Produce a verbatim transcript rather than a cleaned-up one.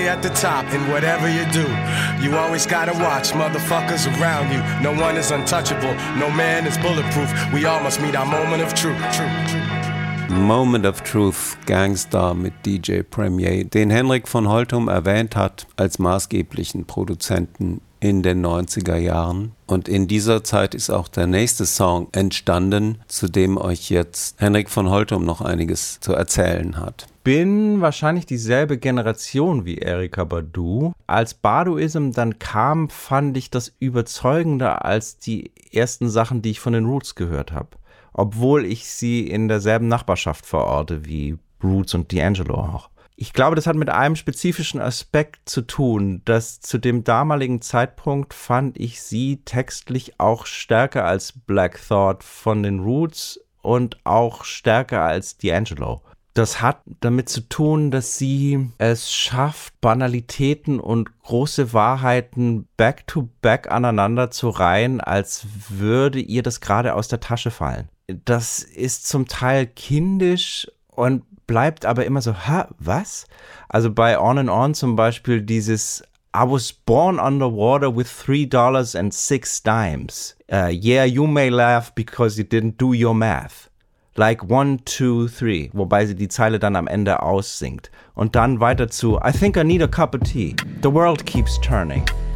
stay at the top in whatever you do. You always gotta watch motherfuckers around you. No one is untouchable, no man is bulletproof. We all must meet our moment of truth. Truth, truth. Moment of Truth, Gangster mit D J Premier, den Henrik von Holtum erwähnt hat als maßgeblichen Produzenten in den neunziger Jahren. Und in dieser Zeit ist auch der nächste Song entstanden, zu dem euch jetzt Henrik von Holtum noch einiges zu erzählen hat. Bin wahrscheinlich dieselbe Generation wie Erykah Badu. Als Baduism dann kam, fand ich das überzeugender als die ersten Sachen, die ich von den Roots gehört habe. Obwohl ich sie in derselben Nachbarschaft verorte wie Roots und D'Angelo auch. Ich glaube, das hat mit einem spezifischen Aspekt zu tun, dass zu dem damaligen Zeitpunkt fand ich sie textlich auch stärker als Black Thought von den Roots und auch stärker als D'Angelo. Das hat damit zu tun, dass sie es schafft, Banalitäten und große Wahrheiten back-to-back aneinander zu reihen, als würde ihr das gerade aus der Tasche fallen. Das ist zum Teil kindisch und bleibt aber immer so, hä, was? Also bei On and On zum Beispiel dieses I was born underwater with three dollars and six dimes. Uh, yeah, you may laugh because you didn't do your math. Like one, two, three. Wobei sie die Zeile dann am Ende aussingt. Und dann weiter zu I think I need a cup of tea. The world keeps turning.